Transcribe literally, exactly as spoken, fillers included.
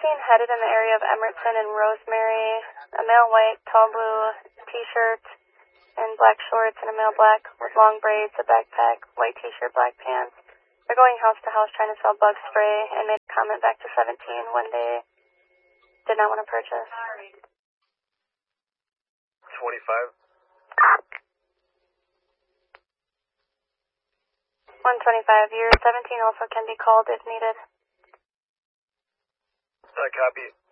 seen headed in the area of Emerson and Rosemary, a male white, tall blue t-shirt and black shorts, and a male black with long braids, a backpack, white t-shirt, black pants. They're going house to house trying to sell bug spray and made a comment back to seventeen when they did not want to purchase. twenty-five. one twenty-five. Your seventeen also can be called if needed. I copy.